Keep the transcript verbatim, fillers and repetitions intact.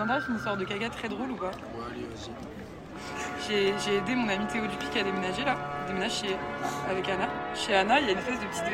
intéresse une histoire de caga très drôle ou pas? Ouais, allez, vas-y. J'ai j'ai aidé mon ami Théo Dupic à déménager là. Il déménage chez, avec Anna. Chez Anna, il y a une espèce de petite